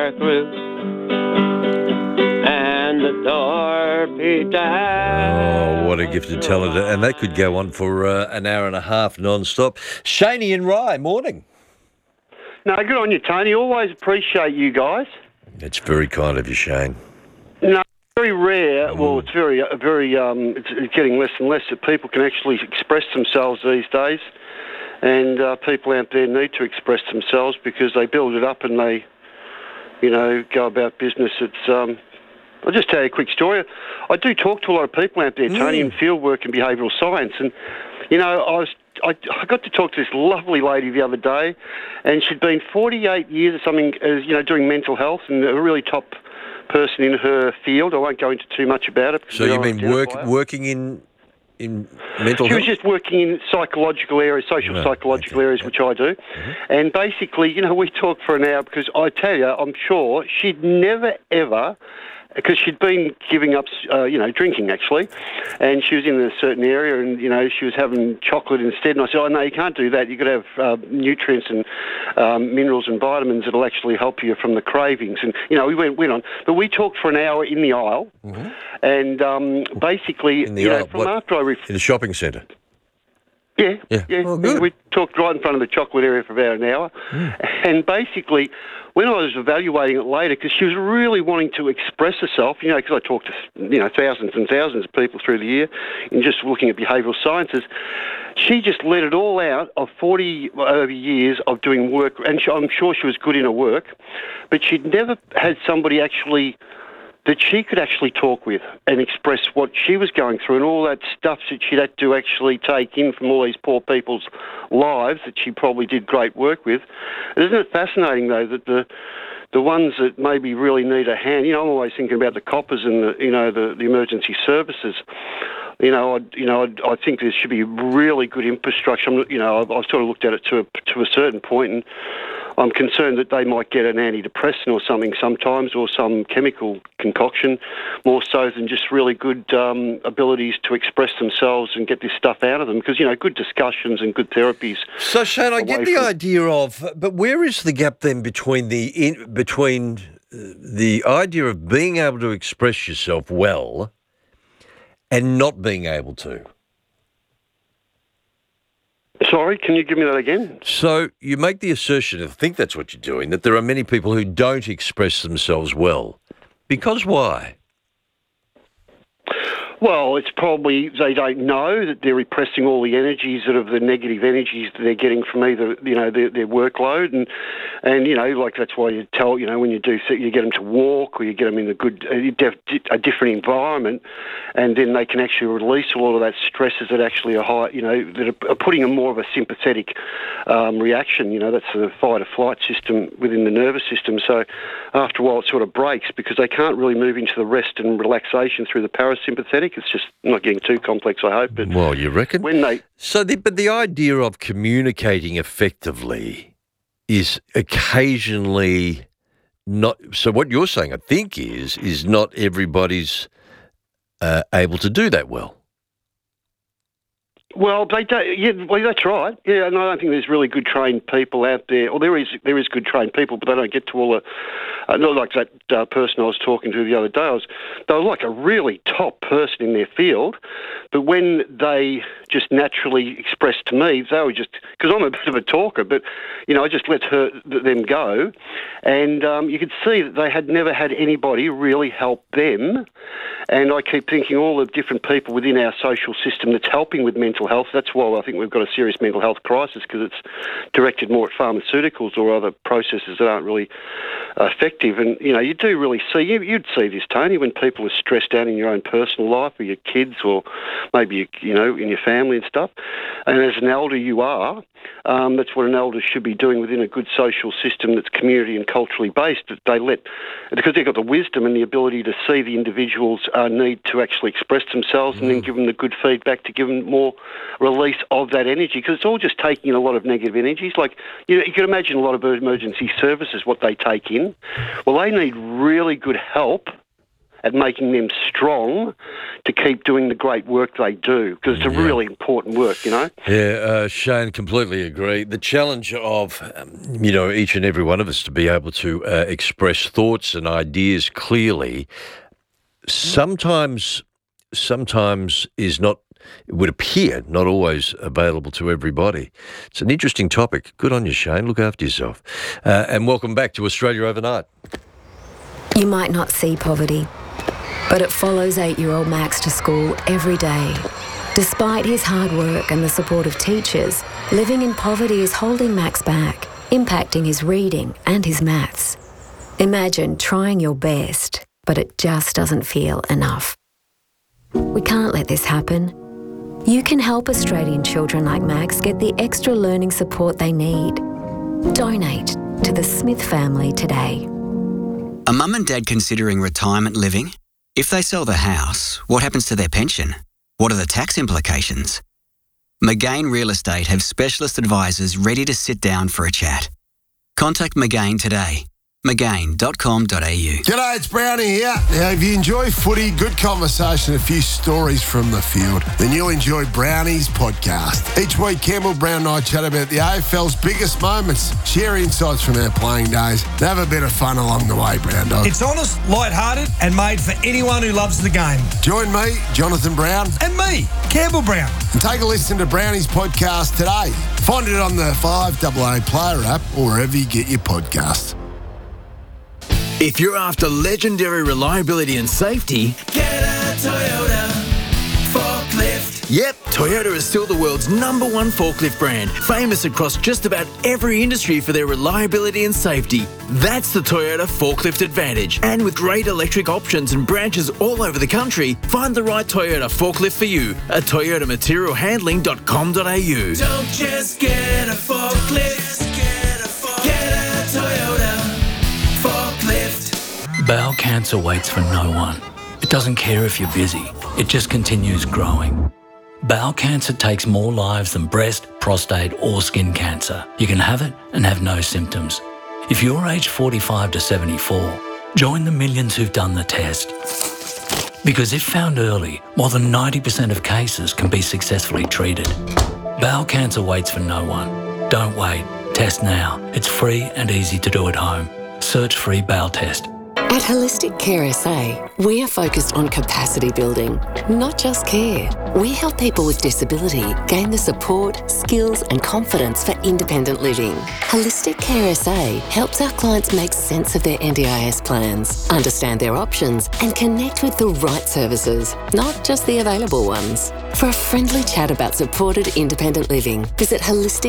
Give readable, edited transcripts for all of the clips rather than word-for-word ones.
with and the Dorothy Oh, what a gifted talent. And that could go on for an hour and a half non-stop. Shaney and Rye, morning. No, good on you, Tony. Always appreciate you guys. It's very kind of you, Shane. No, very rare. Well, it's it's getting less and less that people can actually express themselves these days. And people out there need to express themselves because they build it up and they, go about business. I'll just tell you a quick story. I do talk to a lot of people out there, Tony, in field work and behavioural science. And, I got to talk to this lovely lady the other day, and she'd been 48 years or something, doing mental health, and a really top person in her field. I won't go into too much about it. So you mean working in mental health? She was just working in psychological areas, psychological areas, which I do. Mm-hmm. And basically, we talked for an hour because I tell you, I'm sure she'd never, ever, because she'd been giving up, drinking actually, and she was in a certain area and, she was having chocolate instead. And I said, oh, no, you can't do that. You've got to have nutrients and minerals and vitamins that'll actually help you from the cravings. And, we went on. But we talked for an hour in the aisle, and basically, in the aisle, from after I... in the shopping centre? Yeah. Oh, good. We talked right in front of the chocolate area for about an hour. And basically, when I was evaluating it later, because she was really wanting to express herself, because I talked to, thousands and thousands of people through the year and just looking at behavioural sciences, she just let it all out of 40 over years of doing work. And I'm sure she was good in her work, but she'd never had somebody actually that she could actually talk with and express what she was going through and all that stuff that she'd had to actually take in from all these poor people's lives that she probably did great work with. Isn't it fascinating, though, that the ones that maybe really need a hand, I'm always thinking about the coppers and the emergency services. I think there should be really good infrastructure. I've sort of looked at it to a certain point, and I'm concerned that they might get an antidepressant or something sometimes, or some chemical concoction, more so than just really good abilities to express themselves and get this stuff out of them. Because, good discussions and good therapies. So, Shane, I get the idea of, but where is the gap then between the idea of being able to express yourself well and not being able to? Sorry, can you give me that again? So you make the assertion, I think that's what you're doing, that there are many people who don't express themselves well. Because why? Well, it's probably they don't know that they're repressing all the energies that are the negative energies that they're getting from either, their workload. And like that's why you tell, when you get them to walk or you get them in a different environment, and then they can actually release all of that stresses that actually are high, that are putting them more of a sympathetic reaction. That's the fight or flight system within the nervous system. So after a while it sort of breaks because they can't really move into the rest and relaxation through the parasympathetic. It's just not getting too complex, I hope. But well, you reckon? But the idea of communicating effectively is occasionally not. So what you're saying, I think, is not everybody's able to do that well. Well, they don't. Yeah, well, that's right. Yeah, and I don't think there's really good trained people out there. Or there is good trained people, but they don't get to all the. Not like that person I was talking to the other day. They were like a really top person in their field, but when they just naturally expressed to me, they were just because I'm a bit of a talker, but I just let them go, and you could see that they had never had anybody really help them. And I keep thinking all the different people within our social system that's helping with mental health. That's why I think we've got a serious mental health crisis, because it's directed more at pharmaceuticals or other processes that aren't really effective. And, you do really see, you'd see this, Tony, when people are stressed out in your own personal life or your kids or maybe, in your family and stuff. And as an elder you are, that's what an elder should be doing within a good social system that's community and culturally based. That because they've got the wisdom and the ability to see the individuals need to actually express themselves and then give them the good feedback to give them more release of that energy, because it's all just taking in a lot of negative energies. Like, you can imagine a lot of emergency services, what they take in. Well, they need really good help at making them strong to keep doing the great work they do, because it's a really important work, you know? Yeah, Shane, completely agree. The challenge of, each and every one of us to be able to express thoughts and ideas clearly sometimes is not, it would appear, not always available to everybody. It's an interesting topic. Good on you, Shane. Look after yourself. And welcome back to Australia Overnight. You might not see poverty, but it follows 8-year-old Max to school every day. Despite his hard work and the support of teachers, living in poverty is holding Max back, impacting his reading and his maths. Imagine trying your best, but it just doesn't feel enough. We can't let this happen. You can help Australian children like Max get the extra learning support they need. Donate to the Smith family today. Are mum and dad considering retirement living? If they sell the house, what happens to their pension? What are the tax implications? McGain Real Estate have specialist advisors ready to sit down for a chat. Contact McGain today. McGain.com.au. G'day, it's Brownie here. Now, if you enjoy footy, good conversation, a few stories from the field, then you'll enjoy Brownie's podcast. Each week, Campbell, Brown and I chat about the AFL's biggest moments, share insights from our playing days, and have a bit of fun along the way, Brown Dog. It's honest, light-hearted, and made for anyone who loves the game. Join me, Jonathan Brown. And me, Campbell Brown. And take a listen to Brownie's podcast today. Find it on the 5AA Player app or wherever you get your podcasts. If you're after legendary reliability and safety, get a Toyota forklift. Yep, Toyota is still the world's #1 forklift brand, famous across just about every industry for their reliability and safety. That's the Toyota Forklift Advantage. And with great electric options and branches all over the country, find the right Toyota forklift for you at toyotamaterialhandling.com.au. Don't just get a forklift, get a Toyota forklift. Bowel cancer waits for no one. It doesn't care if you're busy. It just continues growing. Bowel cancer takes more lives than breast, prostate or skin cancer. You can have it and have no symptoms. If you're aged 45 to 74, join the millions who've done the test. Because if found early, more than 90% of cases can be successfully treated. Bowel cancer waits for no one. Don't wait. Test now. It's free and easy to do at home. Search free bowel test. At Holistic Care SA, we are focused on capacity building, not just care. We help people with disability gain the support, skills and confidence for independent living. Holistic Care SA helps our clients make sense of their NDIS plans, understand their options and connect with the right services, not just the available ones. For a friendly chat about supported independent living, visit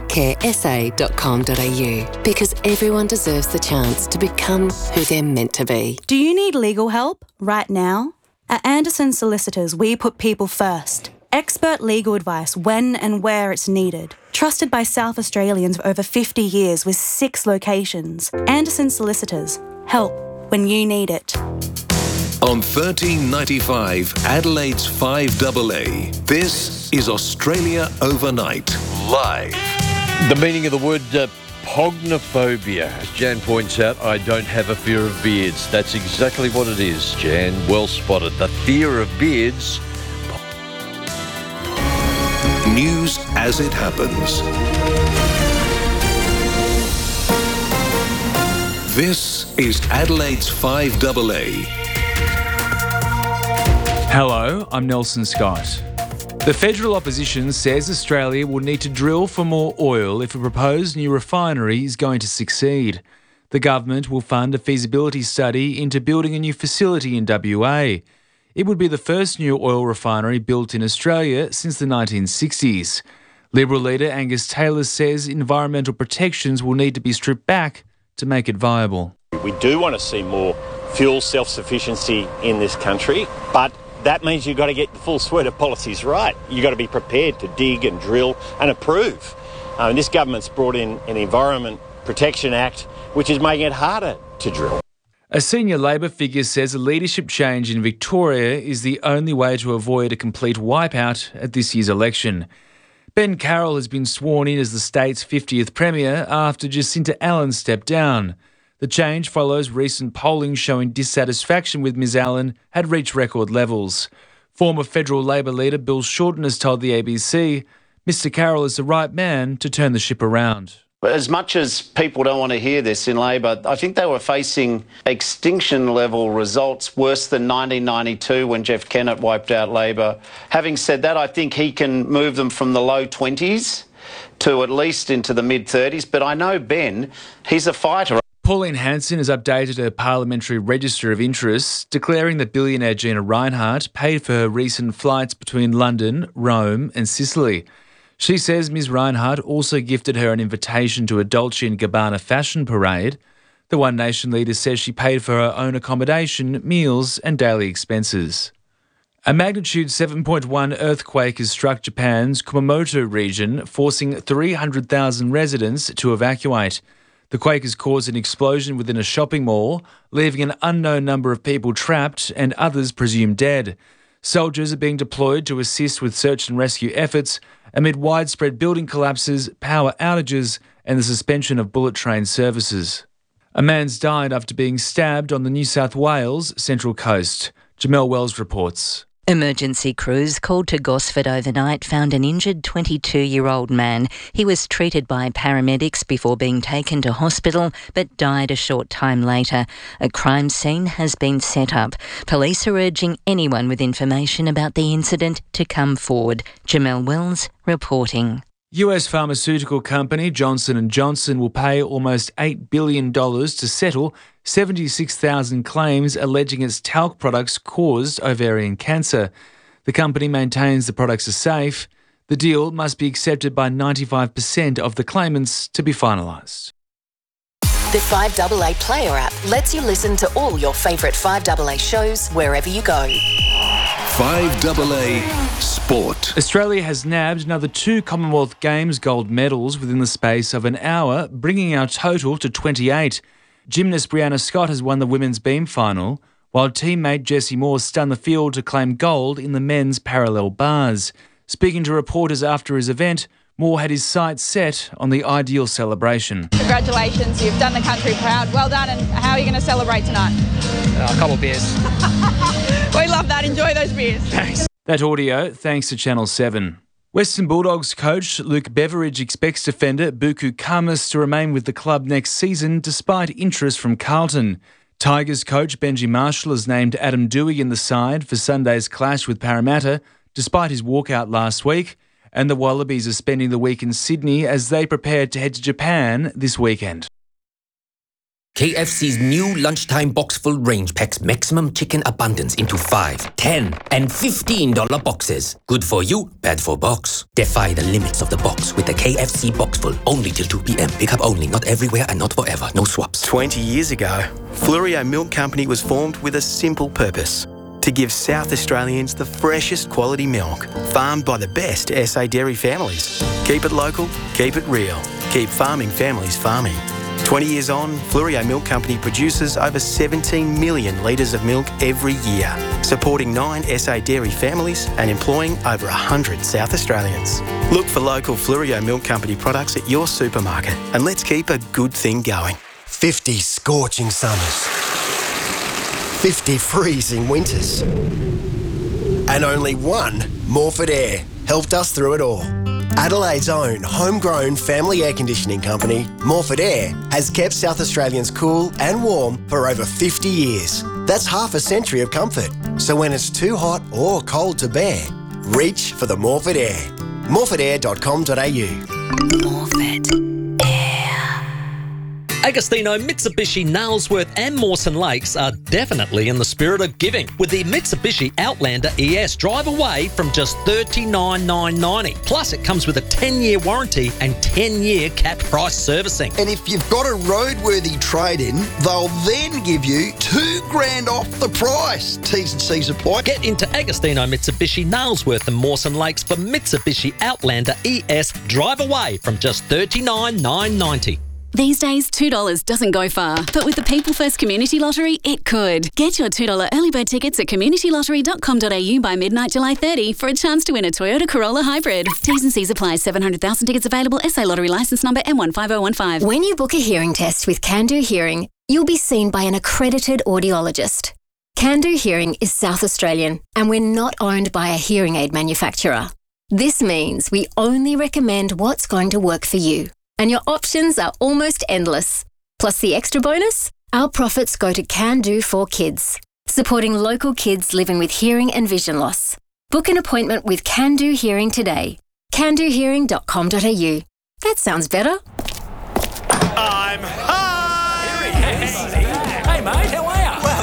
holisticcaresa.com.au, because everyone deserves the chance to become who they're meant to be. Do you need legal help right now? At Anderson Solicitors, we put people first. Expert legal advice when and where it's needed. Trusted by South Australians for over 50 years with 6 locations. Anderson Solicitors. Help when you need it. On 1395 Adelaide's 5AA, this is Australia Overnight. Live. The meaning of the word pognophobia. As Jan points out, I don't have a fear of beards. That's exactly what it is, Jan. Well spotted. The fear of beards. News as it happens. This is Adelaide's 5AA. Hello, I'm Nelson Scott. The federal opposition says Australia will need to drill for more oil if a proposed new refinery is going to succeed. The government will fund a feasibility study into building a new facility in WA. It would be the first new oil refinery built in Australia since the 1960s. Liberal leader Angus Taylor says environmental protections will need to be stripped back to make it viable. We do want to see more fuel self-sufficiency in this country, but that means you've got to get the full suite of policies right. You've got to be prepared to dig and drill and approve. This government's brought in an Environment Protection Act, which is making it harder to drill. A senior Labor figure says a leadership change in Victoria is the only way to avoid a complete wipeout at this year's election. Ben Carroll has been sworn in as the state's 50th Premier after Jacinta Allen stepped down. The change follows recent polling showing dissatisfaction with Ms Allen had reached record levels. Former federal Labor leader Bill Shorten has told the ABC Mr Carroll is the right man to turn the ship around. But as much as people don't want to hear this in Labor, I think they were facing extinction-level results worse than 1992 when Jeff Kennett wiped out Labor. Having said that, I think he can move them from the low 20s to at least into the mid-30s. But I know Ben, he's a fighter. Pauline Hanson has updated her parliamentary register of interests, declaring that billionaire Gina Rinehart paid for her recent flights between London, Rome and Sicily. She says Ms Rinehart also gifted her an invitation to a Dolce & Gabbana fashion parade. The One Nation leader says she paid for her own accommodation, meals and daily expenses. A magnitude 7.1 earthquake has struck Japan's Kumamoto region, forcing 300,000 residents to evacuate. The quake has caused an explosion within a shopping mall, leaving an unknown number of people trapped and others presumed dead. Soldiers are being deployed to assist with search and rescue efforts amid widespread building collapses, power outages and the suspension of bullet train services. A man's died after being stabbed on the New South Wales Central Coast. Jamel Wells reports. Emergency crews called to Gosford overnight found an injured 22-year-old man. He was treated by paramedics before being taken to hospital but died a short time later. A crime scene has been set up. Police are urging anyone with information about the incident to come forward. Jamel Wells reporting. US pharmaceutical company Johnson & Johnson will pay almost $8 billion to settle 76,000 claims alleging its talc products caused ovarian cancer. The company maintains the products are safe. The deal must be accepted by 95% of the claimants to be finalised. The 5AA Player app lets you listen to all your favourite 5AA shows wherever you go. 5AA Sport. Australia has nabbed another 2 Commonwealth Games gold medals within the space of an hour, bringing our total to 28. Gymnast Brianna Scott has won the women's beam final, while teammate Jessie Moore stunned the field to claim gold in the men's parallel bars. Speaking to reporters after his event, Moore had his sights set on the ideal celebration. Congratulations, you've done the country proud. Well done, and how are you going to celebrate tonight? A couple of beers. We love that. Enjoy those beers. Thanks. That audio thanks to Channel 7. Western Bulldogs coach Luke Beveridge expects defender Buku Kamas to remain with the club next season despite interest from Carlton. Tigers coach Benji Marshall has named Adam Dewey in the side for Sunday's clash with Parramatta despite his walkout last week. And the Wallabies are spending the week in Sydney as they prepare to head to Japan this weekend. KFC's new lunchtime box full range packs maximum chicken abundance into 5, 10 and $15 boxes. Good for you, bad for box. Defy the limits of the box with the KFC box full. Only till 2 p.m. Pick up only, not everywhere and not forever. No swaps. 20 years ago, Fleurieu Milk Company was formed with a simple purpose: to give South Australians the freshest quality milk, farmed by the best SA dairy families. Keep it local, keep it real. Keep farming families farming. 20 years on, Fleurieu Milk Company produces over 17 million litres of milk every year, supporting 9 SA dairy families and employing over 100 South Australians. Look for local Fleurieu Milk Company products at your supermarket and let's keep a good thing going. 50 scorching summers. 50 freezing winters. And only one Morford Air helped us through it all. Adelaide's own homegrown family air conditioning company, Morford Air, has kept South Australians cool and warm for over 50 years. That's half a century of comfort. So when it's too hot or cold to bear, reach for the Morford Air. morfordair.com.au. Morford. Agostino, Mitsubishi, Nailsworth and Mawson Lakes are definitely in the spirit of giving with the Mitsubishi Outlander ES. Drive away from just $39,990. Plus, it comes with a 10-year warranty and 10-year capped price servicing. And if you've got a roadworthy trade-in, they'll then give you $2,000 off the price. T's and C's apply. Get into Agostino, Mitsubishi, Nailsworth and Mawson Lakes for Mitsubishi Outlander ES. Drive away from just $39,990. These days, $2 doesn't go far, but with the People First Community Lottery, it could. Get your $2 early bird tickets at communitylottery.com.au by midnight July 30 for a chance to win a Toyota Corolla Hybrid. T's and C's apply. 700,000 tickets available. SA Lottery licence number M15015. When you book a hearing test with Can Do Hearing, you'll be seen by an accredited audiologist. Can Do Hearing is South Australian, and we're not owned by a hearing aid manufacturer. This means we only recommend what's going to work for you, and your options are almost endless. Plus the extra bonus, our profits go to Can Do for Kids, supporting local kids living with hearing and vision loss. Book an appointment with Can Do Hearing today. candohearing.com.au. That sounds better. I'm high! Hey, mate, how